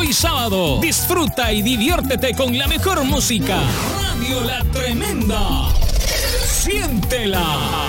y sábado. Disfruta y diviértete con la mejor música. Radio La Tremenda. Siéntela.